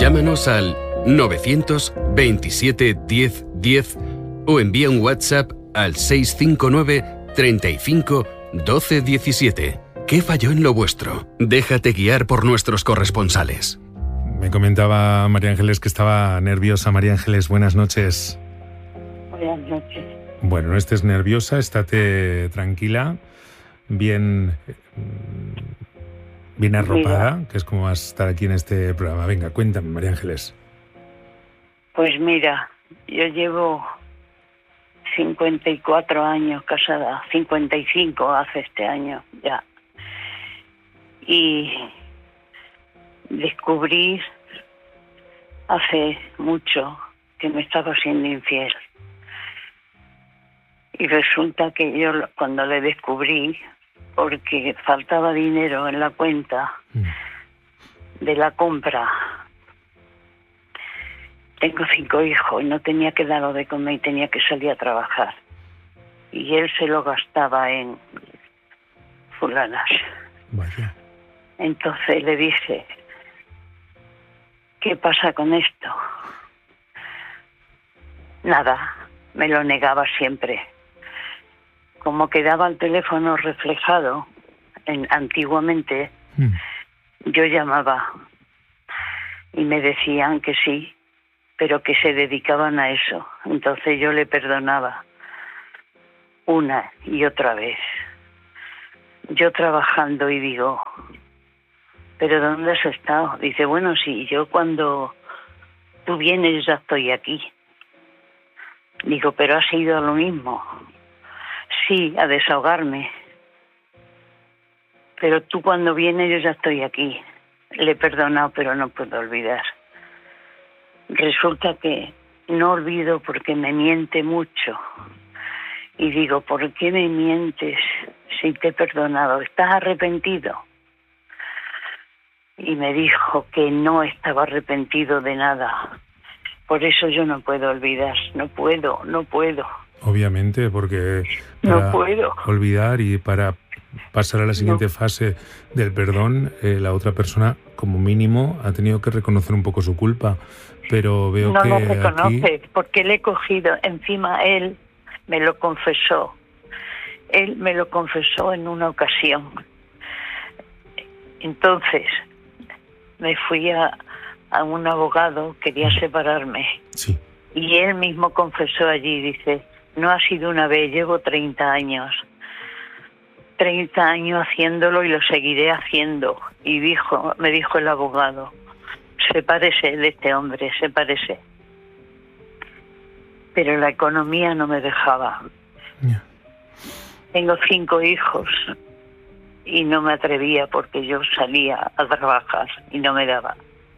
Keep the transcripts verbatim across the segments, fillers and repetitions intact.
Llámanos al novecientos veintisiete diez diez o envía un WhatsApp al seiscientos cincuenta y nueve treinta y cinco doce diecisiete. ¿Qué falló en lo vuestro? Déjate guiar por nuestros corresponsales. Me comentaba María Ángeles que estaba nerviosa. María Ángeles, buenas noches. Buenas noches. Bueno, no estés nerviosa, estate tranquila, bien, bien arropada, mira, que es como vas a estar aquí en este programa. Venga, cuéntame, María Ángeles. Pues mira, yo llevo cincuenta y cuatro años casada, cincuenta y cinco hace este año ya. Y descubrí hace mucho que me estaba siendo infiel. Y resulta que yo cuando le descubrí, porque faltaba dinero en la cuenta de la compra, tengo cinco hijos y no tenía que darlo de comer y tenía que salir a trabajar. Y él se lo gastaba en fulanas. Vaya. Entonces le dije, ¿qué pasa con esto? Nada, me lo negaba siempre. Como quedaba el teléfono reflejado en, antiguamente, mm. yo llamaba y me decían que sí, pero que se dedicaban a eso. Entonces yo le perdonaba una y otra vez. Yo trabajando y digo, ¿pero dónde has estado? Dice, bueno, sí, yo cuando tú vienes ya estoy aquí. Digo, pero has ido a lo mismo. Sí, a desahogarme. Pero tú cuando vienes yo ya estoy aquí. Le he perdonado, pero no puedo olvidar. Resulta que no olvido porque me miente mucho. Y digo, ¿por qué me mientes si te he perdonado? ¿Estás arrepentido? Y me dijo que no estaba arrepentido de nada. Por eso yo no puedo olvidar. No puedo, no puedo. Obviamente, porque para no puedo olvidar y para pasar a la siguiente no. fase del perdón, eh, la otra persona, como mínimo, ha tenido que reconocer un poco su culpa. Pero veo no que lo reconoce, aquí... porque le he cogido, encima él me lo confesó. Él me lo confesó en una ocasión. Entonces, me fui a, a un abogado, quería separarme. Sí. Y él mismo confesó allí, dice, no ha sido una vez, llevo treinta años. treinta años haciéndolo y lo seguiré haciendo. Y dijo, me dijo el abogado, sepárese de este hombre, sepárese. Pero la economía no me dejaba. Yeah. Tengo cinco hijos y no me atrevía porque yo salía a trabajar y no me daba.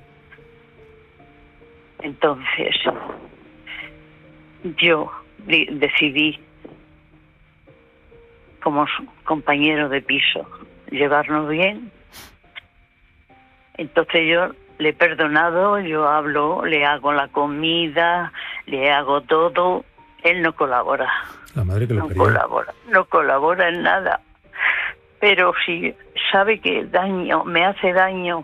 Entonces, yo decidí, como compañero de piso, llevarnos bien. Entonces yo le he perdonado, yo hablo, le hago la comida, le hago todo. Él no colabora. La madre que lo no parió. colabora, no colabora en nada. Pero si sabe que daño, me hace daño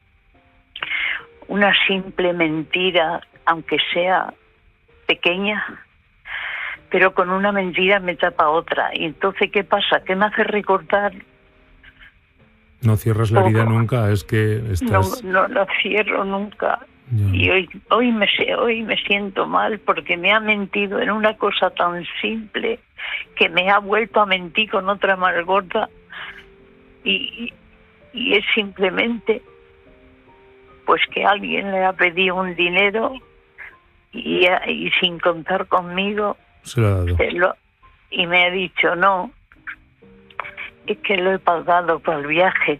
una simple mentira, aunque sea pequeña, pero con una mentira me tapa otra. Y entonces, ¿qué pasa? ¿Qué me hace recordar? No cierras la herida nunca, es que estás... No, no la cierro nunca. Ya. Y hoy, hoy, me, hoy me siento mal porque me ha mentido en una cosa tan simple que me ha vuelto a mentir con otra más gorda. Y, y, y es simplemente pues que alguien le ha pedido un dinero y, y sin contar conmigo se lo ha dado. Se lo, y me ha dicho no, es que lo he pagado para el viaje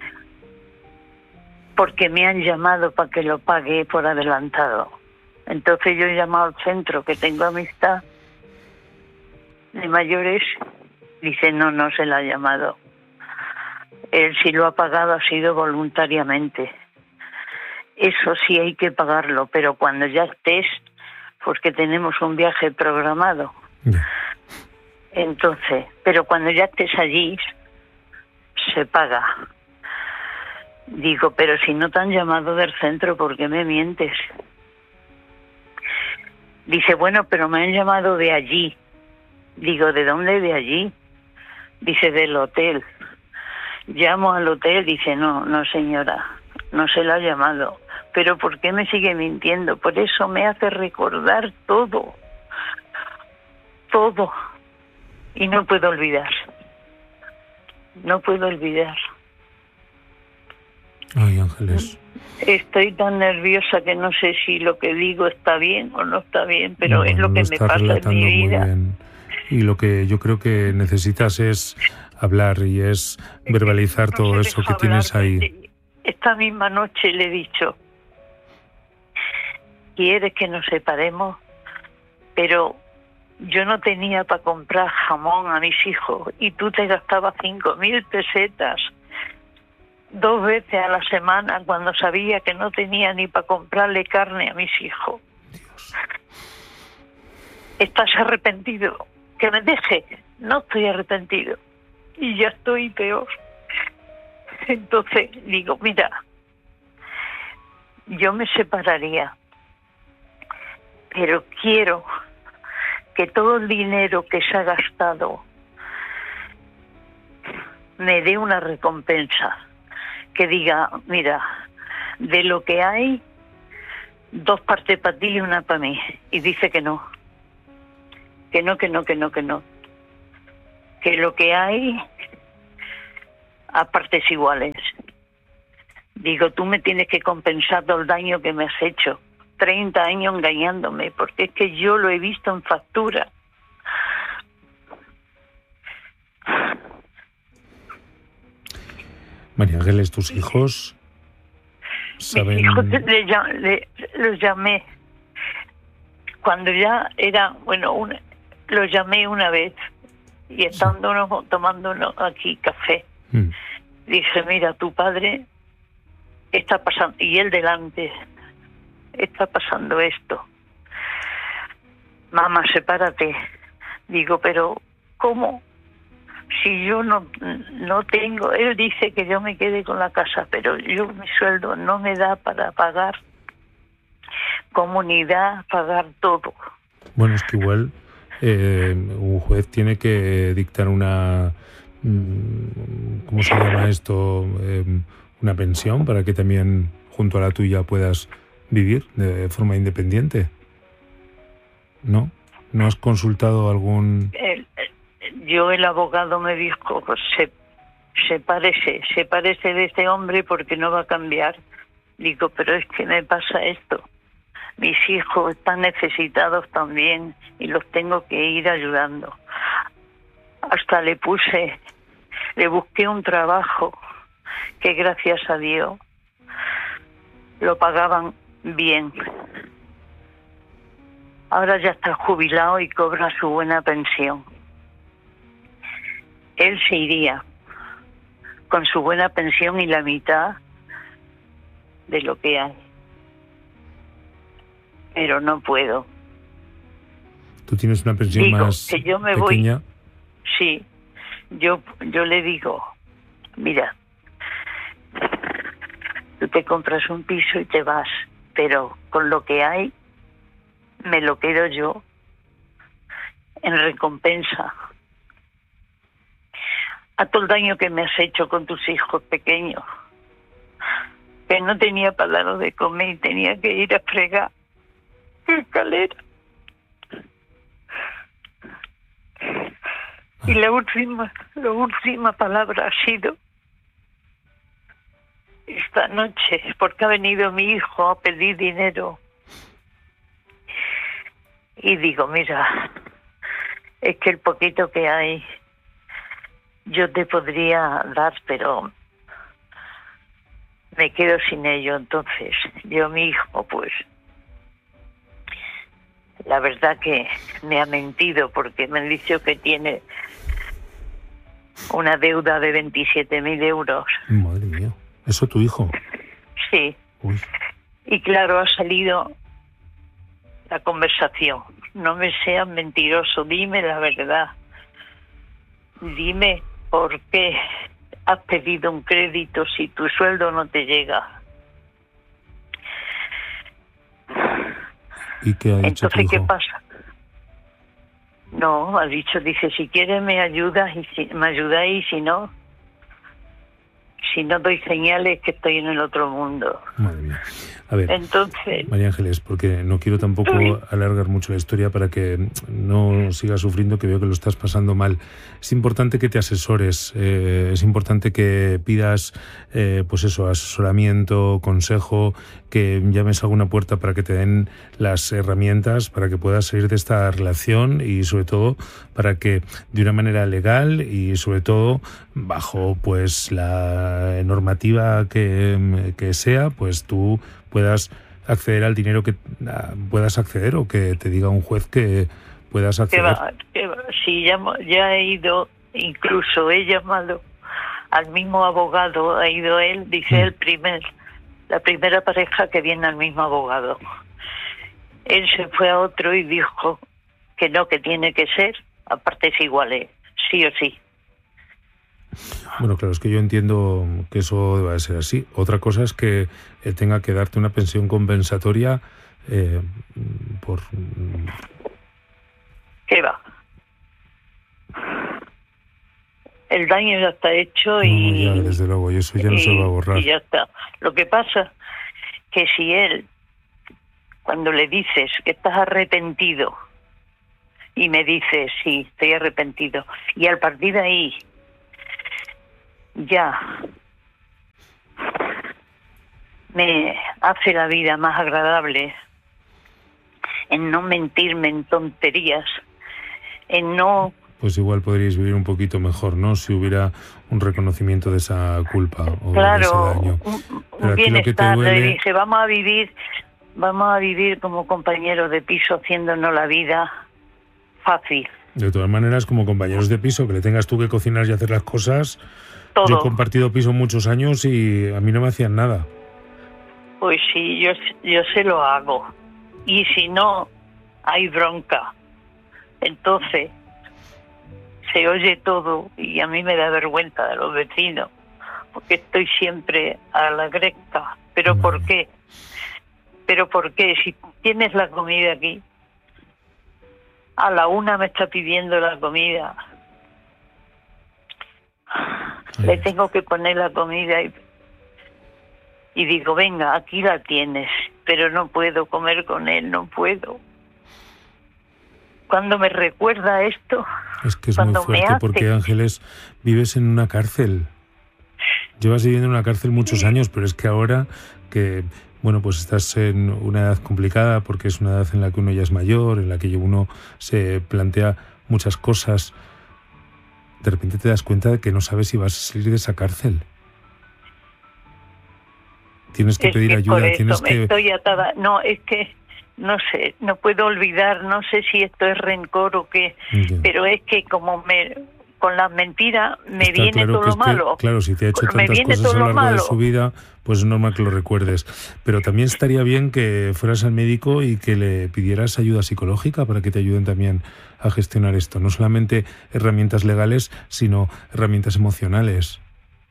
porque me han llamado para que lo pague por adelantado. Entonces yo he llamado al centro que tengo amistad de mayores, dice no, no se la ha llamado. Él si lo ha pagado ha sido voluntariamente. Eso sí hay que pagarlo, pero cuando ya estés, porque tenemos un viaje programado. Yeah. Entonces, pero cuando ya estés allí, se paga. Digo, pero si no te han llamado del centro, ¿por qué me mientes? Dice, bueno, pero me han llamado de allí. Digo, ¿de dónde de allí? Dice, del hotel. Llamo al hotel, dice, no, no señora, no se la ha llamado. Pero ¿por qué me sigue mintiendo? Por eso me hace recordar todo. Todo. Y no puedo olvidar. No puedo olvidar. Ay, Ángeles. Estoy tan nerviosa que no sé si lo que digo está bien o no está bien, pero no, es lo que lo me pasa en mi vida. Muy bien. Y lo que yo creo que necesitas es hablar y es verbalizar es que no todo eso que tienes ahí. Esta misma noche le he dicho, ¿quieres que nos separemos? Pero yo no tenía para comprar jamón a mis hijos y tú te gastabas cinco mil pesetas dos veces a la semana cuando sabía que no tenía ni para comprarle carne a mis hijos. Dios. ¿Estás arrepentido? Que me deje. No estoy arrepentido. Y ya estoy peor. Entonces digo, mira, yo me separaría, pero quiero que todo el dinero que se ha gastado me dé una recompensa. Que diga, mira, de lo que hay, dos partes para ti y una para mí. Y dice que no. Que no, que no, que no, que no. Que lo que hay, a partes iguales. Digo, tú me tienes que compensar todo el daño que me has hecho. treinta años engañándome, porque es que yo lo he visto en factura. María Ángeles, ¿tus hijos saben...? Mis hijos le, le, los llamé. Cuando ya era, bueno, una, los llamé una vez y estando sí. uno, tomando uno aquí café, mm. dije, mira, tu padre está pasando, y él delante, está pasando esto. Mamá, sepárate. Digo, pero ¿cómo? Si yo no no tengo, él dice que yo me quede con la casa, pero yo mi sueldo no me da para pagar comunidad, pagar todo. Bueno, es que igual eh, un juez tiene que dictar una, ¿cómo se llama esto? Eh, una pensión para que también junto a la tuya puedas vivir de forma independiente. ¿No? ¿No has consultado algún...? El, yo, el abogado me dijo, se, se parece, se parece de este hombre porque no va a cambiar. Digo, pero es que me pasa esto. Mis hijos están necesitados también y los tengo que ir ayudando. Hasta le puse, le busqué un trabajo que gracias a Dios lo pagaban bien. Ahora ya está jubilado y cobra su buena pensión. Él se iría con su buena pensión y la mitad de lo que hay. Pero no puedo. ¿Tú tienes una pensión digo, más que yo me pequeña? Voy, sí. Yo, yo le digo, mira, tú te compras un piso y te vas, pero con lo que hay, me lo quedo yo en recompensa a todo el daño que me has hecho con tus hijos pequeños, que no tenía para darlos de comer y tenía que ir a fregar escalera. Y la última, la última palabra ha sido esta noche, porque ha venido mi hijo a pedir dinero. Y digo, mira, es que el poquito que hay yo te podría dar, pero me quedo sin ello. Entonces, yo, mi hijo, pues, la verdad que me ha mentido porque me han dicho que tiene una deuda de veintisiete mil euros. Madre mía, ¿eso tu hijo? Sí. Uy. Y claro, ha salido la conversación. No me seas mentiroso, dime la verdad. Dime por qué has pedido un crédito si tu sueldo no te llega? ¿Y qué ha dicho Entonces, tu hijo? ¿qué pasa? No, ha dicho, dice, si quieres me ayudas y si me ayudáis, y si no, si no doy señales que estoy en el otro mundo. Madre mía. A ver, entonces, María Ángeles, porque no quiero tampoco alargar mucho la historia para que no sigas sufriendo, que veo que lo estás pasando mal. Es importante que te asesores, eh, es importante que pidas, eh, pues eso, asesoramiento, consejo, que llames a alguna puerta para que te den las herramientas para que puedas salir de esta relación y sobre todo para que de una manera legal y sobre todo bajo pues la normativa que, que sea, pues tú puedas acceder al dinero que uh, puedas acceder o que te diga un juez que puedas acceder. Que va, que va. Sí, ya, ya he ido, incluso he llamado al mismo abogado, ha ido él, dice mm. el primer, la primera pareja que viene al mismo abogado. Él se fue a otro y dijo que no, que tiene que ser a partes iguales, sí o sí. Bueno, claro, es que yo entiendo que eso debe de ser así. Otra cosa es que él tenga que darte una pensión compensatoria eh, por... ¿Qué va? El daño ya está hecho y... No, ya, desde luego, y eso ya no y, se va a borrar. Y ya está. Lo que pasa que si él, cuando le dices que estás arrepentido y me dice, sí, estoy arrepentido, y al partir de ahí ya me hace la vida más agradable en no mentirme en tonterías, en no... Pues igual podríais vivir un poquito mejor, ¿no? Si hubiera un reconocimiento de esa culpa o claro, de ese daño. un, Pero un bienestar. duele... Le dije, vamos a vivir, vamos a vivir como compañeros de piso, haciéndonos la vida fácil. De todas maneras, como compañeros de piso, que le tengas tú que cocinar y hacer las cosas... Todo. Yo he compartido piso muchos años y a mí no me hacían nada. Pues sí, yo, yo se lo hago. Y si no, hay bronca. Entonces, se oye todo y a mí me da vergüenza de los vecinos, porque estoy siempre a la gresca. ¿Pero no. por qué? ¿Pero por qué? Si tienes la comida aquí, a la una me está pidiendo la comida... Le tengo que poner la comida y, y digo, venga, aquí la tienes, pero no puedo comer con él, no puedo. Cuando me recuerda esto... Es que es muy fuerte hace... porque, Ángeles, vives en una cárcel. Llevas viviendo en una cárcel muchos años, pero es que ahora que, bueno, pues estás en una edad complicada porque es una edad en la que uno ya es mayor, en la que uno se plantea muchas cosas... De repente te das cuenta de que no sabes si vas a salir de esa cárcel. Tienes que es pedir que ayuda, por eso tienes me que... estoy atada. No, es que no sé, no puedo olvidar, no sé si esto es rencor o qué, yeah. pero es que como me con las mentiras me Está viene claro todo lo este, malo. Claro, si te ha hecho me tantas viene cosas a lo largo malo. de su vida, pues es normal que lo recuerdes. Pero también estaría bien que fueras al médico y que le pidieras ayuda psicológica para que te ayuden también a gestionar esto. No solamente herramientas legales, sino herramientas emocionales.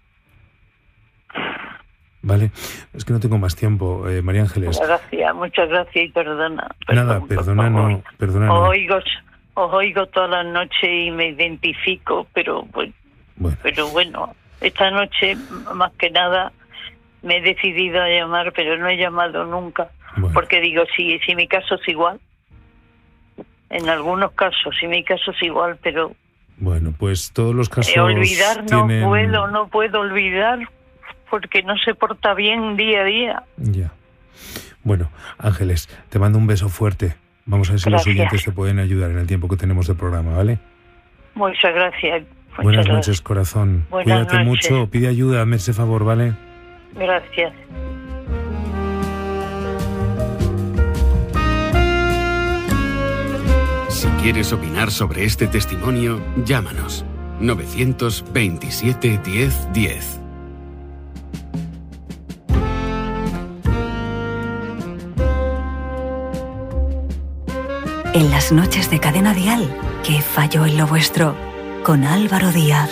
Vale, es que no tengo más tiempo, eh, María Ángeles. Muchas gracias, muchas gracias y perdona. Perdón, Nada, perdona no, perdona no. Os oigo, os oigo todas las noches y me identifico, pero pues, bueno. pero bueno, esta noche más que nada me he decidido a llamar, pero no he llamado nunca, bueno. porque digo, si, si mi caso es igual, en algunos casos, si mi caso es igual, pero... Bueno, pues todos los casos eh, olvidar tienen... no puedo, no puedo olvidar, porque no se porta bien día a día. Ya. Bueno, Ángeles, te mando un beso fuerte. Vamos a ver si gracias. Los oyentes te pueden ayudar en el tiempo que tenemos de programa, ¿vale? Muchas gracias. Muchas Buenas gracias. noches, corazón. Buenas Cuídate noches. mucho, pide ayuda, hazme ese favor, ¿vale? Gracias. Si quieres opinar sobre este testimonio, llámanos. novecientos veintisiete diez diez. En las noches de Cadena Dial, ¿qué falló en lo vuestro? Con Álvaro Díaz.